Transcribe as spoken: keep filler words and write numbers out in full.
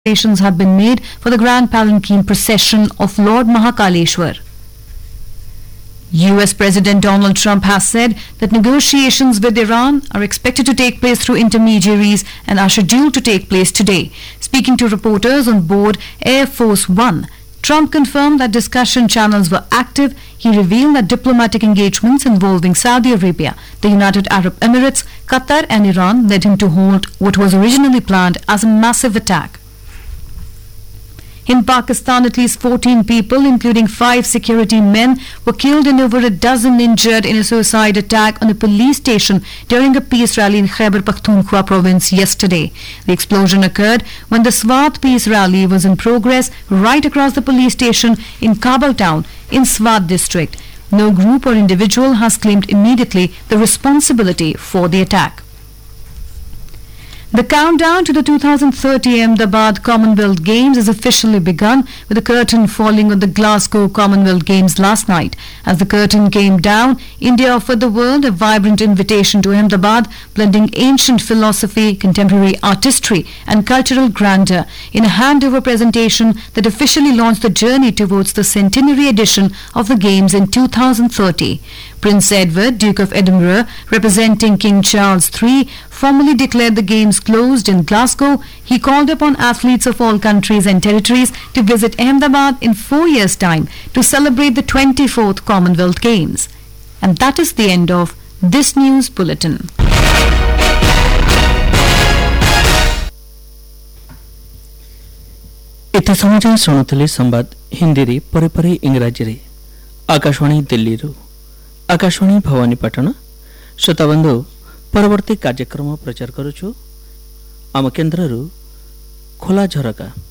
Preparations have been made for the Grand Palanquin procession of Lord Mahakaleshwar. U S President Donald Trump has said that negotiations with Iran are expected to take place through intermediaries and are scheduled to take place today. Speaking to reporters on board Air Force One, Trump confirmed that discussion channels were active. He revealed that diplomatic engagements involving Saudi Arabia, the United Arab Emirates, Qatar and Iran led him to halt what was originally planned as a massive attack. In Pakistan, at least fourteen people, including five security men, were killed and over a dozen injured in a suicide attack on a police station during a peace rally in Khyber Pakhtunkhwa province yesterday. The explosion occurred when the Swat peace rally was in progress right across the police station in Kabul town in Swat district. No group or individual has claimed immediately the responsibility for the attack. The countdown to the two thousand thirty Ahmedabad Commonwealth Games has officially begun, with the curtain falling on the Glasgow Commonwealth Games last night. As the curtain came down, India offered the world a vibrant invitation to Ahmedabad, blending ancient philosophy, contemporary artistry and cultural grandeur in a handover presentation that officially launched the journey towards the centenary edition of the Games in two thousand thirty. Prince Edward, Duke of Edinburgh, representing King Charles the third, formally declared the Games closed in Glasgow. He called upon athletes of all countries and territories to visit Ahmedabad in four years' time to celebrate the twenty-fourth Commonwealth Games. And that is the end of this news bulletin. इति समाचार शुणुले संवाद हिंदी रे परे परे इंग्राजी रे आकाशवाणी दिल्ली रू आकाशवाणी भवानीपाटण श्रोताबंधु परवर्ती कार्यक्रम प्रचार करुछु आम केन्द्र खोला झरका।